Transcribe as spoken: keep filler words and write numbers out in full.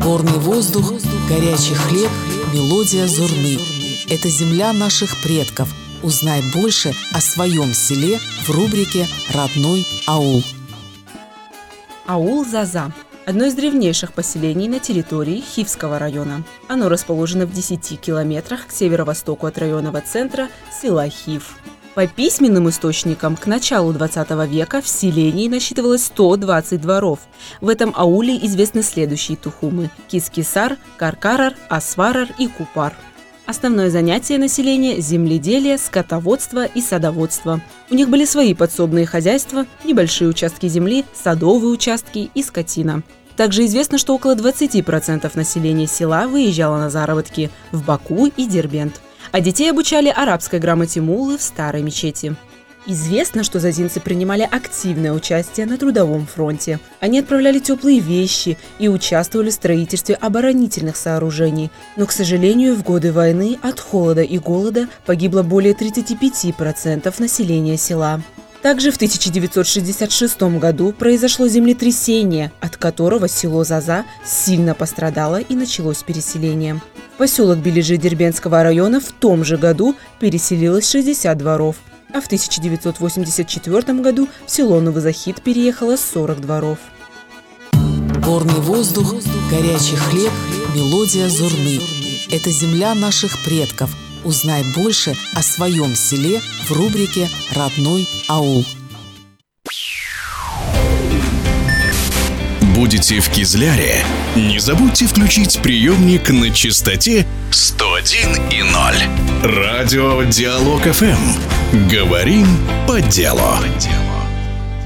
Горный воздух, горячий хлеб, мелодия зурны. Это земля наших предков. Узнай больше о своем селе в рубрике «Родной аул». Аул Заза – одно из древнейших поселений на территории Хивского района. Оно расположено в десяти километрах к северо-востоку от районного центра села Хив. По письменным источникам, к началу двадцатого века в селении насчитывалось сто двадцать дворов. В этом ауле известны следующие тухумы – Кис-Кисар, Каркарар, Асварар и Купар. Основное занятие населения – земледелие, скотоводство и садоводство. У них были свои подсобные хозяйства, небольшие участки земли, садовые участки и скотина. Также известно, что около двадцати процентов населения села выезжало на заработки в Баку и Дербент, а детей обучали арабской грамоте муллы в старой мечети. Известно, что зазинцы принимали активное участие на трудовом фронте. Они отправляли теплые вещи и участвовали в строительстве оборонительных сооружений. Но, к сожалению, в годы войны от холода и голода погибло более тридцати пяти процентов населения села. Также в тысяча девятьсот шестьдесят шестом году произошло землетрясение, от которого село Заза сильно пострадало и началось переселение. В поселок Бележи Дербентского района в том же году переселилось шестьдесят дворов, а в тысяча девятьсот восемьдесят четвёртом году в село Новозахид переехало сорок дворов. Горный воздух, горячий хлеб, мелодия зурны. Это земля наших предков. Узнай больше о своем селе в рубрике «Родной аул». Будете в Кизляре? Не забудьте включить приемник на частоте сто один и ноль. Радио Диалог эф эм. Говорим по делу.